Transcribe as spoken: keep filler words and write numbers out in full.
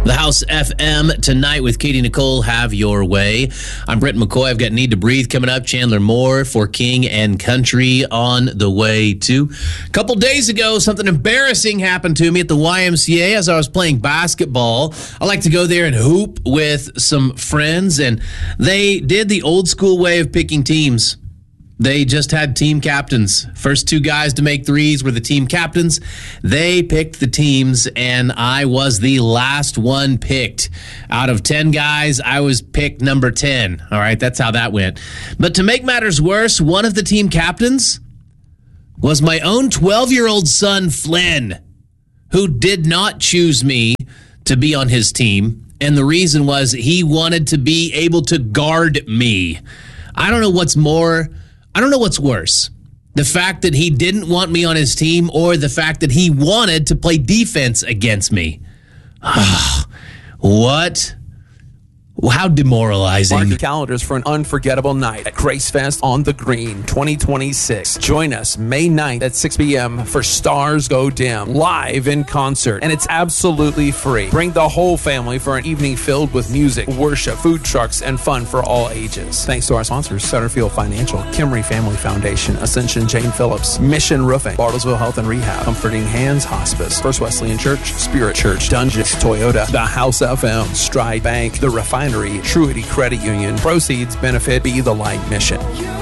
The House F M tonight with Katie Nicole. Have your way. I'm Brett McCoy. I've got Need to Breathe coming up. Chandler Moore for King and Country on the way too. A couple days ago, something embarrassing happened to me at the Y M C A as I was playing basketball. I like to go there and hoop with some friends, and they did the old school way of picking teams. They just had team captains. First two guys to make threes were the team captains. They picked the teams, and I was the last one picked. Out of ten guys, I was picked number ten. All right, that's how that went. But to make matters worse, one of the team captains was my own twelve-year-old son, Flynn, who did not choose me to be on his team. And the reason was he wanted to be able to guard me. I don't know what's more... I don't know what's worse, the fact that he didn't want me on his team or the fact that he wanted to play defense against me. What? How demoralizing. Mark your calendars for an unforgettable night at Grace Fest on the Green twenty twenty-six. Join us May ninth at six p.m. for Stars Go Dim, live in concert, and it's absolutely free. Bring the whole family for an evening filled with music, worship, food trucks, and fun for all ages. Thanks to our sponsors, Sutterfield Financial, Kimry Family Foundation, Ascension Jane Phillips, Mission Roofing, Bartlesville Health and Rehab, Comforting Hands Hospice, First Wesleyan Church, Spirit Church, Dungeons, Toyota, The House F M, Stride Bank, The Refinery, Truity Credit Union. Proceeds benefit Be the Light Mission.